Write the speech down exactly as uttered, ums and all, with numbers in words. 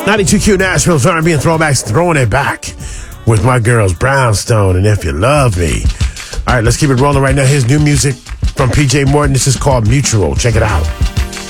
ninety-two Q Nashville's R and B and throwbacks, throwing it back with my girls Brownstone and If You Love Me. All right, let's keep it rolling right now. Here's new music from P J Morton. This is called Mutual. Check it out.